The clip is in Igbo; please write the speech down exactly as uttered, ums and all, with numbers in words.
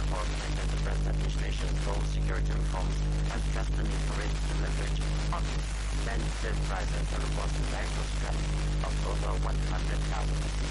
organized enterprise that each nation's goal security reforms and stressed the need for it to leverage on then the prices and was the actual strength of over one hundred thousand.